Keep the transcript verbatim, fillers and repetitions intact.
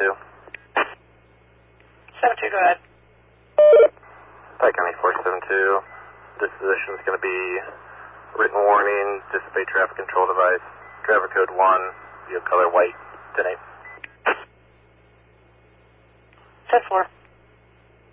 two. seven two, go ahead. Pike County four seven two. Disposition is going to be written warning, dissipate traffic control device, driver code one, vehicle color white, ten eight. ten four.